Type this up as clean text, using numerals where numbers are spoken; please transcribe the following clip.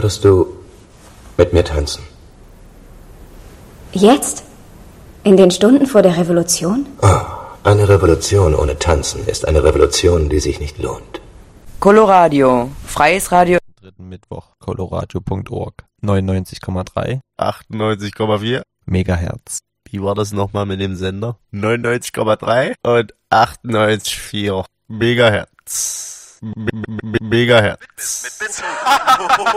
Würdest du mit mir tanzen? Jetzt? In den Stunden vor der Revolution? Oh, eine Revolution ohne Tanzen ist eine Revolution, die sich nicht lohnt. Coloradio, freies Radio. Dritten Mittwoch, coloradio.org, 99,3, 98,4 Megahertz. Wie war das nochmal mit dem Sender? 99,3 und 98,4 Megahertz. Megahertz.